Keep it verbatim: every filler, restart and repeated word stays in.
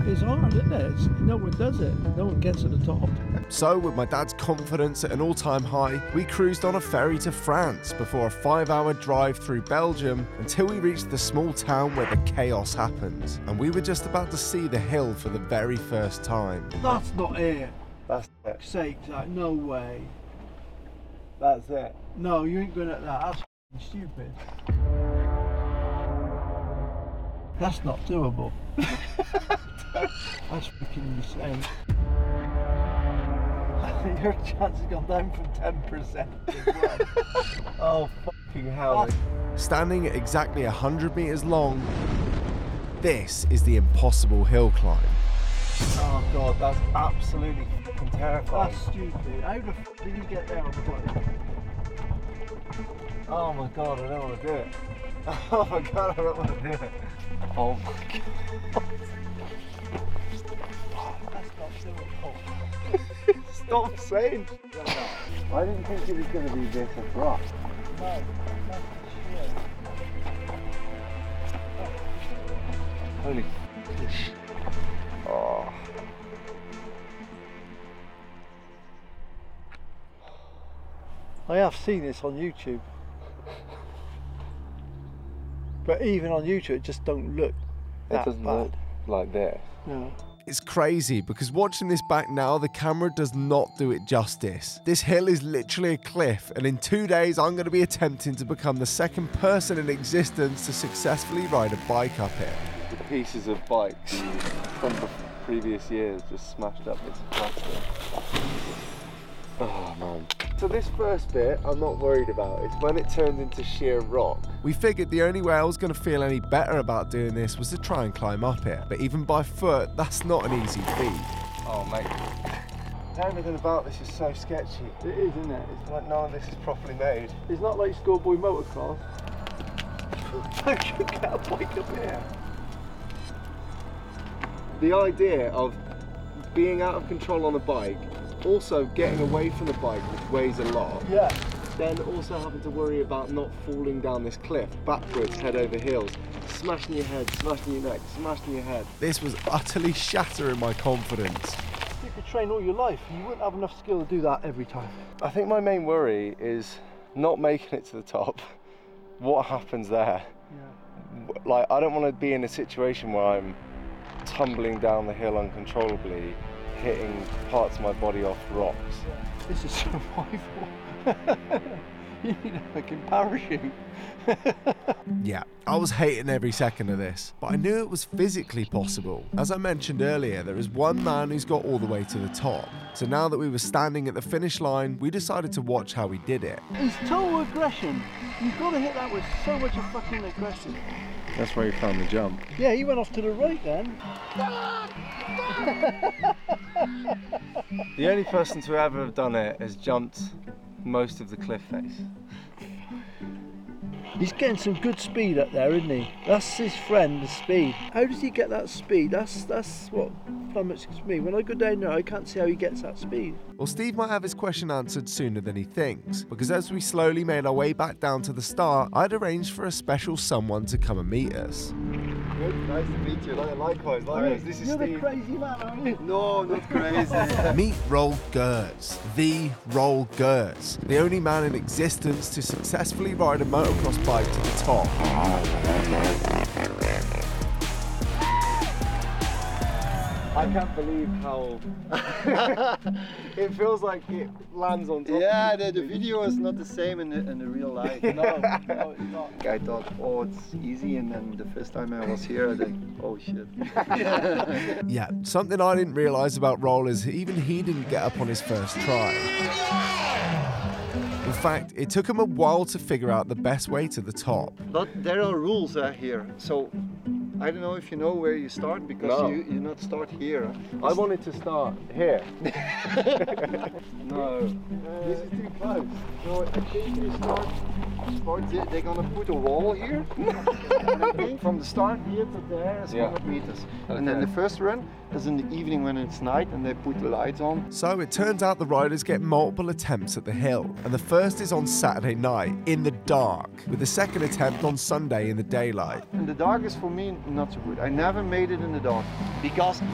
It's hard, isn't it? It's, no one does it. No one gets to the top. So, with my dad's confidence at an all-time high, we cruised on a ferry to France before a five-hour drive through Belgium until we reached the small town where the chaos happens. And we were just about to see the hill for the very first time. That's not it. That's it. For sake, like, no way. That's it. No, you ain't going at that. That's f***ing stupid. That's not doable. That's freaking insane. Your chance has gone down from ten percent as well. Oh, fucking hell. Standing at exactly one hundred metres long, this is the impossible hill climb. Oh, God, that's absolutely fucking terrifying. That's stupid. How the f*** did you get there on foot? Oh, my God, I don't want to do it. Oh, my God, I don't want to do it. Oh, my God. That's not doable. Stop saying I didn't think it was going to be this abrupt. No, that's shit. Holy shit. Oh. I have seen this on YouTube. But even on YouTube, it just don't look that It doesn't bad. look like this. No. It's crazy because watching this back now, the camera does not do it justice. This hill is literally a cliff, and in two days I'm going to be attempting to become the second person in existence to successfully ride a bike up it. The pieces of bikes from the previous years just smashed up bits of plastic. Oh man. So this first bit I'm not worried about. It's when it turns into sheer rock. We figured the only way I was going to feel any better about doing this was to try and climb up it, but even by foot, that's not an easy feat. Oh mate. Everything about this is so sketchy. It is, isn't it? It's like none of this is properly made. It's not like schoolboy motocross. I should get a bike up here. The idea of being out of control on a bike, also getting away from the bike, which weighs a lot, Yeah. then also having to worry about not falling down this cliff, backwards, head over heels, smashing your head, smashing your neck, smashing your head. This was utterly shattering my confidence. You could train all your life. You wouldn't have enough skill to do that every time. I think my main worry is not making it to the top. What happens there? Yeah. Like, I don't want to be in a situation where I'm tumbling down the hill uncontrollably, hitting parts of my body off rocks. This is survival. You need a fucking parachute. Yeah, I was hating every second of this, but I knew it was physically possible. As I mentioned earlier, there is one man who's got all the way to the top. So now that we were standing at the finish line, we decided to watch how he did it. It's total aggression. You've got to hit that with so much of fucking aggression. That's where you found the jump. Yeah, he went off to the right then. The only person to ever have done it has jumped most of the cliff face. He's getting some good speed up there, isn't he? That's his friend, the speed. How does he get that speed? That's that's what flummoxes me. When I go down there, I can't see how he gets that speed. Well, Steve might have his question answered sooner than he thinks, because as we slowly made our way back down to the start, I'd arranged for a special someone to come and meet us. Good, nice to meet you. Likewise, likewise. This is You're Steve. the crazy man, aren't you? No, not crazy. Meet Roel Gertz, the Roel Gertz, the only man in existence to successfully ride a motocross bike to the top. I can't believe how it feels like it lands on top. Yeah, the, the video is not the same in the, in the real life. No, no, it's not. I thought, oh, it's easy, and then the first time I was here, I think, oh shit. Yeah, something I didn't realise about Roel is even he didn't get up on his first try. In fact, it took him a while to figure out the best way to the top. But there are rules uh, here, so I don't know if you know where you start, because No. you, you not start here. I wanted to start here. No, this is too close. No, I think you start, start there. They're gonna put a wall here. Okay? From the start here to there is Yeah. one hundred meters. And then Okay. the first run is in the evening when it's night and they put the lights on. So it turns out the riders get multiple attempts at the hill, and the first is on Saturday night, in the dark, with the second attempt on Sunday in the daylight. And the dark is for me not so good. I never made it in the dark because